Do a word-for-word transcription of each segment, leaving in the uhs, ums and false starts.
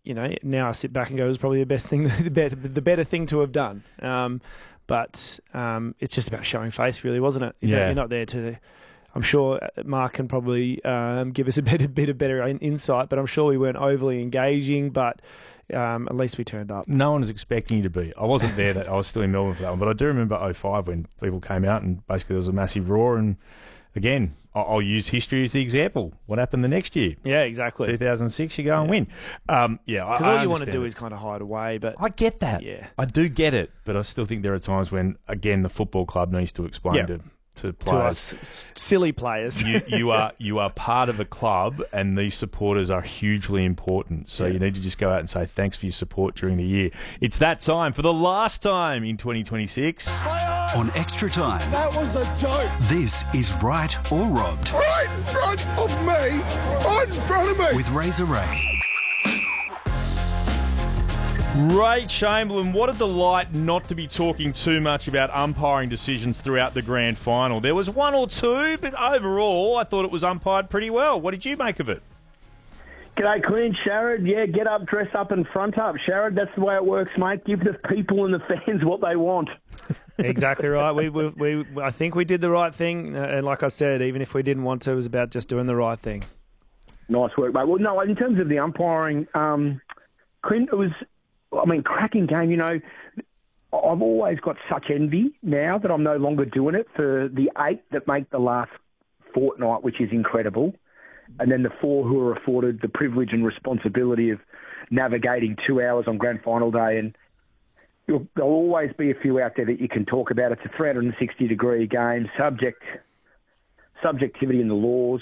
you know, now I sit back and go, it was probably the best thing, the better, the better thing to have done. Um, but um, it's just about showing face, really, wasn't it? You Yeah. know, you're not there to. I'm sure Mark can probably um, give us a bit, bit of better insight, but I'm sure we weren't overly engaging. But um, at least we turned up. No one was expecting you to be. I wasn't there. That I was still in Melbourne for that one, but I do remember oh five when people came out and basically there was a massive roar. And again, I'll use history as the example. What happened the next year? Yeah, exactly. two thousand six, you go and win. Um, yeah, because I, all I you want to do it. is kind of hide away. But I get that. Yeah, I do get it, but I still think there are times when, again, the football club needs to explain yeah. to. To, to us silly players. you, you are you are part of a club, and these supporters are hugely important. So yeah. you need to just go out and say thanks for your support during the year. It's that time for the last time in twenty twenty-six. On Extra Time. That was a joke. This is Right or Robbed. Right in front of me. Right in front of me. With Razor Ray. Ray Chamberlain, what a delight not to be talking too much about umpiring decisions throughout the grand final. There was one or two, but overall I thought it was umpired pretty well. What did you make of it? G'day, Clint, Sharad. Yeah, get up, dress up and front up. Sharad, that's the way it works, mate. Give the people and the fans what they want. Exactly right. We, we, we, I think we did the right thing. And like I said, even if we didn't want to, it was about just doing the right thing. Nice work, mate. Well, no, in terms of the umpiring, um, Clint, it was... I mean, cracking game, you know. I've always got such envy now that I'm no longer doing it for the eight that make the last fortnight, which is incredible, and then the four who are afforded the privilege and responsibility of navigating two hours on grand final day. And there'll always be a few out there that you can talk about. It's a three hundred sixty degree game, subject subjectivity in the laws.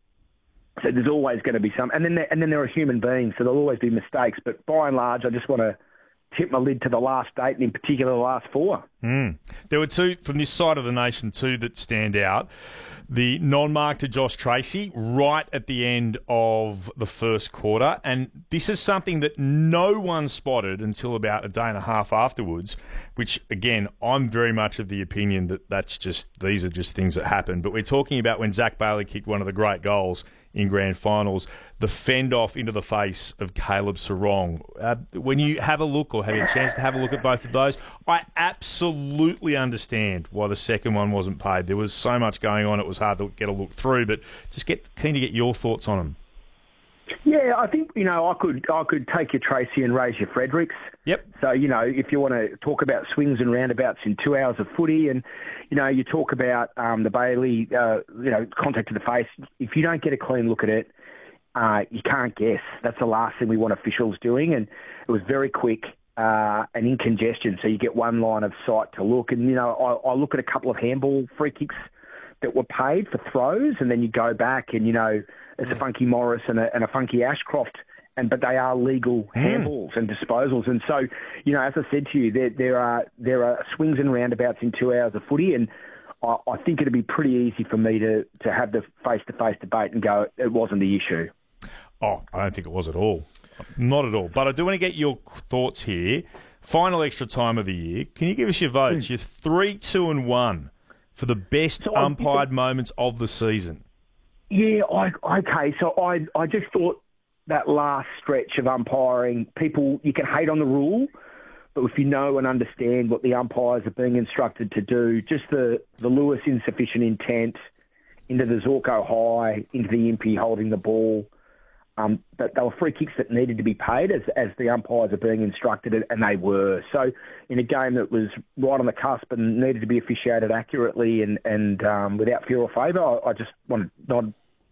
So there's always going to be some, and then there, and then there are human beings, so there'll always be mistakes. But by and large, I just want to tip my lid to the last eight, and in particular the last four. Mm. There were two from this side of the nation, two that stand out. The non-mark to Josh Tracy right at the end of the first quarter, and this is something that no one spotted until about a day and a half afterwards, which, again, I'm very much of the opinion that that's just, these are just things that happen. But we're talking about when Zach Bailey kicked one of the great goals in grand finals, the fend-off into the face of Caleb Sarong. Uh, when you have a look or have a chance to have a look at both of those, I absolutely understand why the second one wasn't paid. There was so much going on, it was hard to get a look through, but just get keen to get your thoughts on them. Yeah, I think, you know, I could I could take your Tracy and raise your Fredericks. Yep. So, you know, if you want to talk about swings and roundabouts in two hours of footy and, you know, you talk about um, the Bailey, uh, you know, contact to the face, if you don't get a clean look at it, uh, you can't guess. That's the last thing we want officials doing. And it was very quick uh, and in congestion, so you get one line of sight to look. And, you know, I, I look at a couple of handball free kicks that were paid for throws, and then you go back and, you know, it's a funky Morris and a, and a funky Ashcroft, and but they are legal handballs mm. and disposals. And so, you know, as I said to you, there there are there are swings and roundabouts in two hours of footy, and I, I think it'd be pretty easy for me to, to have the face-to-face debate and go, it wasn't the issue. Oh, I don't think it was at all. Not at all. But I do want to get your thoughts here. Final extra time of the year. Can you give us your votes? Mm. You're three, two, and one for the best so umpired moments of the season. Yeah, I, okay. So I I just thought that last stretch of umpiring, people, you can hate on the rule, but if you know and understand what the umpires are being instructed to do, just the, the Lewis insufficient intent into the Zorko high, into the Impey holding the ball, um, but they were free kicks that needed to be paid as, as the umpires are being instructed, and they were. So in a game that was right on the cusp and needed to be officiated accurately and, and um, without fear or favour, I, I just want to nod,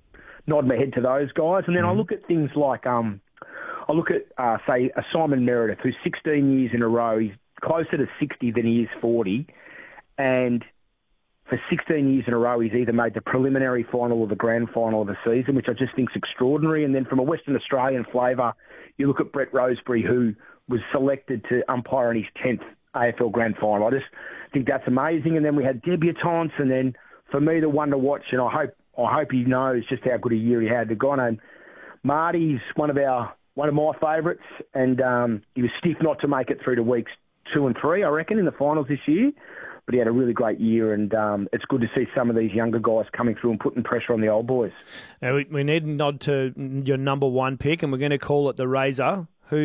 nod my head to those guys. And then mm-hmm. I look at things like, um, I look at, uh, say, a Simon Meredith, who's sixteen years in a row. He's closer to sixty than he is forty. And for sixteen years in a row, he's either made the preliminary final or the grand final of the season, which I just think is extraordinary. And then from a Western Australian flavour, you look at Brett Rosebery, who was selected to umpire in his tenth A F L grand final. I just think that's amazing. And then we had debutantes, and then for me, the one to watch, and I hope I hope he knows just how good a year he had. The guy named Marty's one of our one of my favourites, and um, he was stiff not to make it through to weeks two and three, I reckon, in the finals this year. But he had a really great year, and um, it's good to see some of these younger guys coming through and putting pressure on the old boys. Now we, we need to nod to your number one pick, and we're going to call it the Razor.